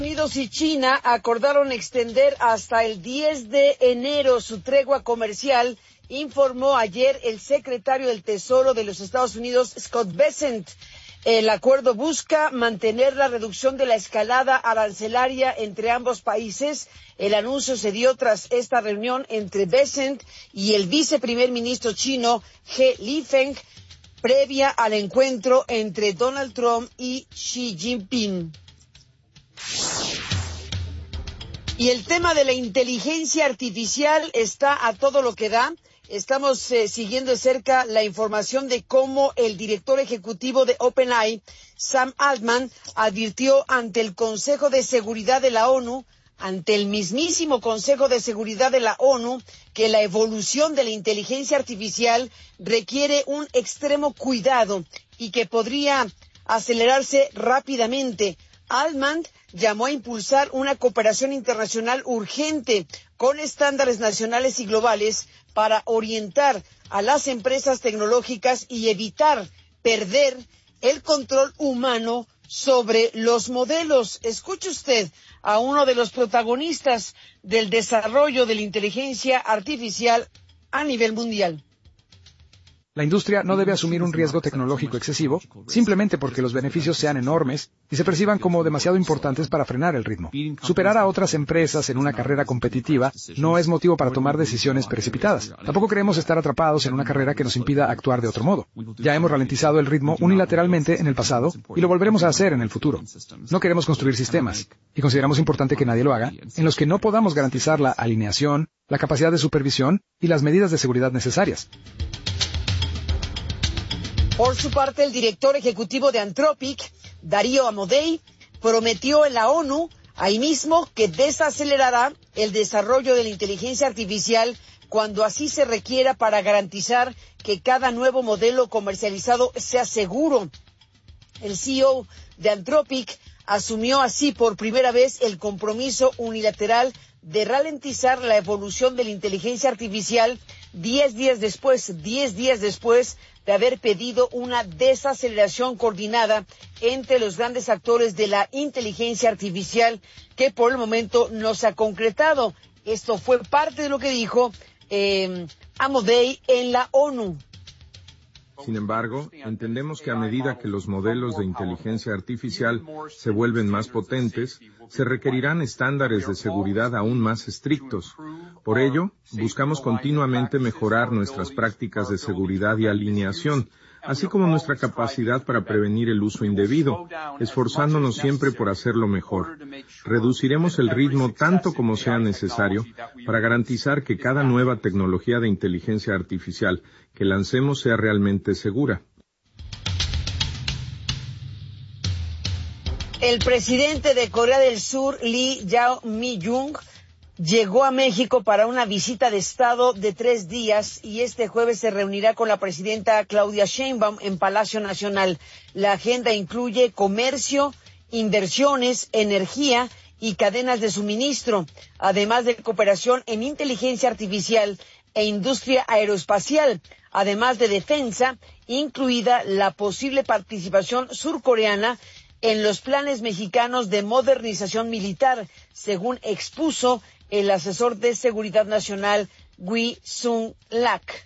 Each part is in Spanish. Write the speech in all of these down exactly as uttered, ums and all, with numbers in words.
Estados Unidos y China acordaron extender hasta el diez de enero su tregua comercial, informó ayer el secretario del Tesoro de los Estados Unidos, Scott Bessent. El acuerdo busca mantener la reducción de la escalada arancelaria entre ambos países. El anuncio se dio tras esta reunión entre Bessent y el viceprimer ministro chino, He Lifeng, previa al encuentro entre Donald Trump y Xi Jinping. Y el tema de la inteligencia artificial está a todo lo que da. Estamos eh, siguiendo de cerca la información de cómo el director ejecutivo de OpenAI, Sam Altman, advirtió ante el Consejo de Seguridad de la ONU, ante el mismísimo Consejo de Seguridad de la ONU, que la evolución de la inteligencia artificial requiere un extremo cuidado y que podría acelerarse rápidamente. Altman llamó a impulsar una cooperación internacional urgente con estándares nacionales y globales para orientar a las empresas tecnológicas y evitar perder el control humano sobre los modelos. Escuche usted a uno de los protagonistas del desarrollo de la inteligencia artificial a nivel mundial. La industria no debe asumir un riesgo tecnológico excesivo, simplemente porque los beneficios sean enormes y se perciban como demasiado importantes para frenar el ritmo. Superar a otras empresas en una carrera competitiva no es motivo para tomar decisiones precipitadas. Tampoco queremos estar atrapados en una carrera que nos impida actuar de otro modo. Ya hemos ralentizado el ritmo unilateralmente en el pasado y lo volveremos a hacer en el futuro. No queremos construir sistemas, y consideramos importante que nadie lo haga, en los que no podamos garantizar la alineación, la capacidad de supervisión y las medidas de seguridad necesarias. Por su parte, el director ejecutivo de Anthropic, Darío Amodei, prometió en la ONU ahí mismo que desacelerará el desarrollo de la inteligencia artificial cuando así se requiera para garantizar que cada nuevo modelo comercializado sea seguro. El C E O de Anthropic asumió así por primera vez el compromiso unilateral de ralentizar la evolución de la inteligencia artificial diez días después, diez días después de haber pedido una desaceleración coordinada entre los grandes actores de la inteligencia artificial que por el momento no se ha concretado. Esto fue parte de lo que dijo eh, Amodei en la ONU. Sin embargo, entendemos que a medida que los modelos de inteligencia artificial se vuelven más potentes, se requerirán estándares de seguridad aún más estrictos. Por ello, buscamos continuamente mejorar nuestras prácticas de seguridad y alineación, así como nuestra capacidad para prevenir el uso indebido, esforzándonos siempre por hacerlo mejor. Reduciremos el ritmo tanto como sea necesario para garantizar que cada nueva tecnología de inteligencia artificial que lancemos sea realmente segura. El presidente de Corea del Sur, Lee Jae-myung, llegó a México para una visita de Estado de tres días y este jueves se reunirá con la presidenta Claudia Sheinbaum en Palacio Nacional. La agenda incluye comercio, inversiones, energía y cadenas de suministro, además de cooperación en inteligencia artificial e industria aeroespacial, además de defensa, incluida la posible participación surcoreana en los planes mexicanos de modernización militar, según expuso el asesor de Seguridad Nacional, Wi Sung-lak.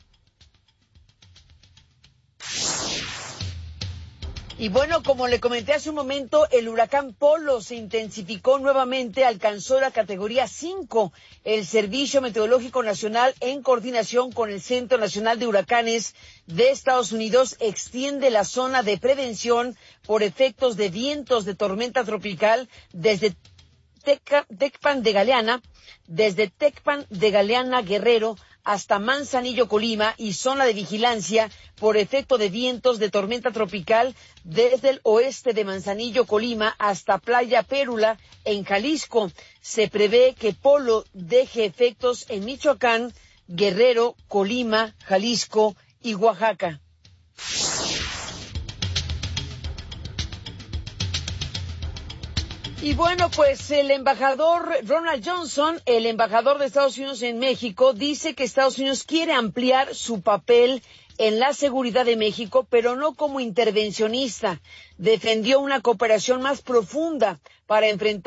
Y bueno, como le comenté hace un momento, el huracán Polo se intensificó nuevamente, alcanzó la categoría cinco. El Servicio Meteorológico Nacional, en coordinación con el Centro Nacional de Huracanes de Estados Unidos, extiende la zona de prevención por efectos de vientos de tormenta tropical desde Teca, Tecpan de Galeana, desde Tecpan de Galeana, Guerrero, hasta Manzanillo, Colima, y zona de vigilancia por efecto de vientos de tormenta tropical desde el oeste de Manzanillo, Colima, hasta Playa Pérula, en Jalisco. Se prevé que Polo deje efectos en Michoacán, Guerrero, Colima, Jalisco y Oaxaca. Y bueno, pues el embajador Ronald Johnson, el embajador de Estados Unidos en México, dice que Estados Unidos quiere ampliar su papel en la seguridad de México, pero no como intervencionista. Defendió una cooperación más profunda para enfrentar